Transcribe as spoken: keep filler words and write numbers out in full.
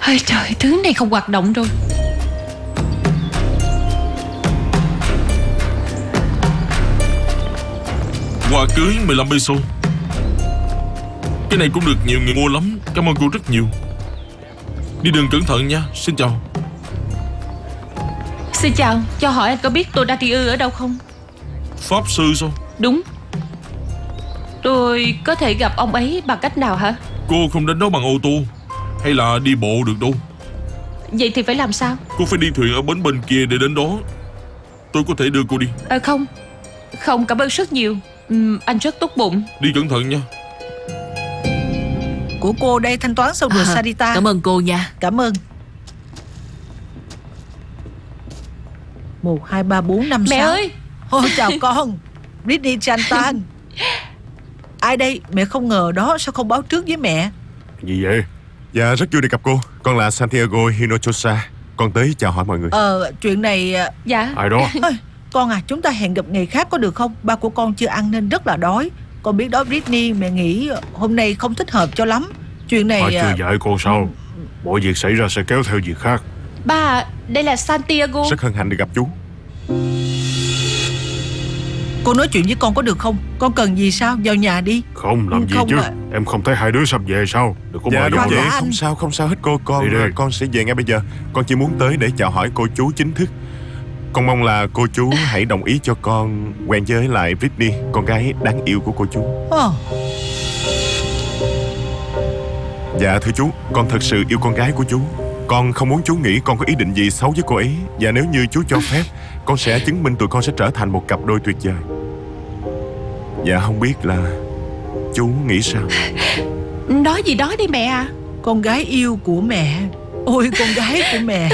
Ôi trời, thứ này không hoạt động rồi. Quà cưới mười lăm peso. Cái này cũng được nhiều người mua lắm. Cảm ơn cô rất nhiều. Đi đường cẩn thận nha. Xin chào. Xin chào, cho hỏi anh có biết Tonatiuh ở đâu không? Pháp sư sao? Đúng. Tôi có thể gặp ông ấy bằng cách nào hả? Cô không đến đó bằng ô tô hay là đi bộ được đâu. Vậy thì phải làm sao? Cô phải đi thuyền ở bến bên kia để đến đó. Tôi có thể đưa cô đi. À, không. Không, cảm ơn rất nhiều. uhm, Anh rất tốt bụng. Đi cẩn thận nha. Của cô đây, thanh toán xong rồi. À, Sarita. Cảm ơn cô nha. Cảm ơn. Một, hai, ba, bốn, năm, Mẹ sáu. ơi. Ôi chào con. Britney Chantal. Ai đây? Mẹ không ngờ đó. Sao không báo trước với mẹ? Gì vậy? Dạ rất vui được gặp cô. Con là Santiago Hinojosa. Con tới chào hỏi mọi người. Ờ chuyện này. Dạ. Ai đó? Ôi, con à, chúng ta hẹn gặp ngày khác có được không? Ba của con chưa ăn nên rất là đói. Con biết đó Britney, mẹ nghĩ hôm nay không thích hợp cho lắm. Chuyện này. Ba chưa dạy con sao? Mọi việc xảy ra sẽ kéo theo việc khác. Ba, đây là Santiago. Rất hân hạnh được gặp chú. Cô nói chuyện với con có được không? Con cần gì sao? Vào nhà đi. Không, làm gì Không chứ à. Em không thấy hai đứa sắp về sao? Đừng có Dạ mời đúng dọn vậy. Dạ, nữa. anh. Không sao không sao hết cô. Con Đi đi. con sẽ về ngay bây giờ. Con chỉ muốn tới để chào hỏi cô chú chính thức. Con mong là cô chú hãy đồng ý cho con quen với lại Britney, con gái đáng yêu của cô chú. Ờ. Dạ thưa chú, con thật sự yêu con gái của chú. Con không muốn chú nghĩ con có ý định gì xấu với cô ấy. Và nếu như chú cho phép, con sẽ chứng minh tụi con sẽ trở thành một cặp đôi tuyệt vời. Dạ không biết là chú nghĩ sao? Nói gì đó đi mẹ à. Con gái yêu của mẹ. Ôi con gái của mẹ.